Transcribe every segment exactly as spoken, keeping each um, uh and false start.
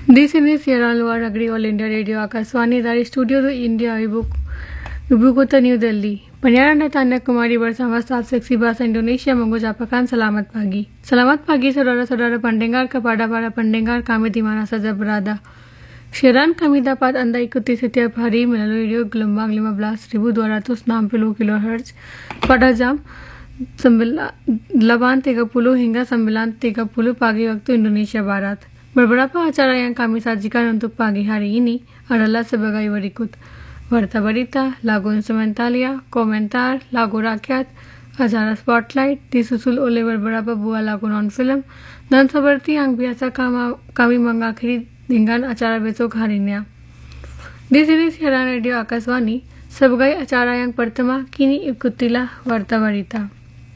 Di sini siaran luar negeri All India Radio Akaswani dari Studio The India Ibu Ibu Kota New Delhi. Penyiaran Tanya Kumari bersama staf seksi bahasa Indonesia mengucapkan selamat pagi. Selamat pagi saudara-saudara pendengar kepada para pendengar kami di mana saja berada. Siaran kami dapat Anda ikuti setiap hari melalui radio gelombang lima belas ribu dua ratus enam puluh kilohertz pada jam delapan tiga puluh hingga sembilan tiga puluh pagi waktu Indonesia Barat. Beberapa acara yang kami sajikan untuk pagi hari ini adalah sebagai berikut: Warta Berita, Lagu Instrumentalia, Komentar, Lagu Rakyat, acara Spotlight, disusul oleh beberapa buah lagu non-film, dan seperti yang biasa kami mengakhiri dengan acara besok harinya. Di sini siaran radio Akaswani. Sebagai acara yang pertama, kini ikutilah Warta Berita.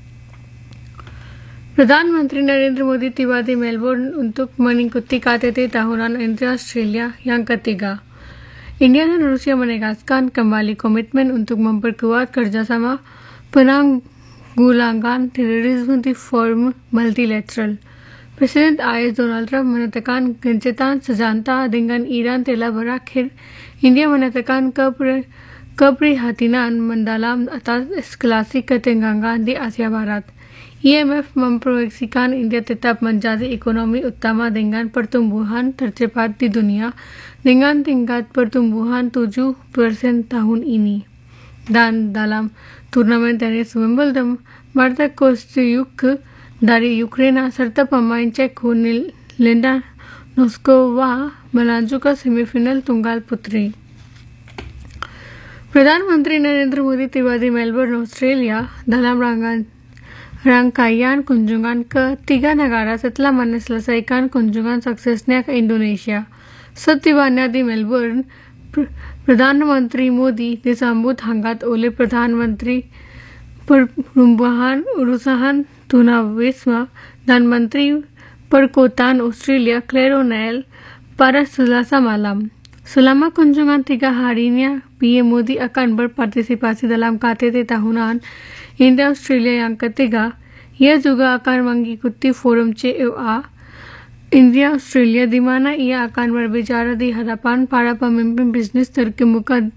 Perdana Menteri Narendra Modi tiba di Melbourne untuk mengikuti K T T tahunan India-Australia yang ketiga. India dan Rusia menegaskan kembali komitmen untuk memperkuat kerjasama penanggulangan terorisme di forum multilateral. Presiden A S Donald Trump menyatakan gencatan senjata dengan Iran telah berakhir. India menyatakan keper, keprihatinan mendalam atas eskalasi ketegangan di Asia Barat. I M F memproyeksikan India tetap menjadi ekonomi utama dengan pertumbuhan tercepat di dunia dengan tingkat pertumbuhan tujuh persen tahun ini. Dan dalam turnamen tenis Wimbledon, Marta Kostyuk dari Ukraina serta pemain Cek Linda Noskova melaju ke semifinal tunggal putri. Perdana Menteri Narendra Modi tiba di Melbourne, Australia dalam rangkaian Rangkaian kunjungan ke tiga negara setelah menyelesaikan kunjungan suksesnya ke Indonesia. Setibanya di Melbourne, Perdana Menteri Modi disambut hangat oleh Perdana Menteri Pertumbuhan Urusan Tunawisma dan Menteri Perkotaan Australia Claire O'Neill pada Selasa malam. Selama kunjungan tiga harinya, P M Modi akan berpartisipasi dalam K T T tahunan India-Australia yang ketiga. Ia juga akan mengikuti forum C O A India-Australia di mana ia akan berbicara di hadapan para pemimpin bisnis terkemuka